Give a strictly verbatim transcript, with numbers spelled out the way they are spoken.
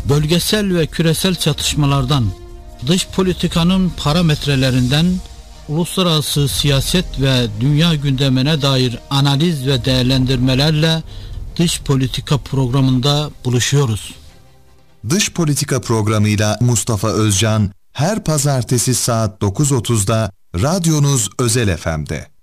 bölgesel ve küresel çatışmalardan, dış politikanın parametrelerinden, uluslararası siyaset ve dünya gündemine dair analiz ve değerlendirmelerle dış politika programında buluşuyoruz. Dış politika programıyla Mustafa Özcan her pazartesi saat dokuz otuzda radyonuz Özel F M'de.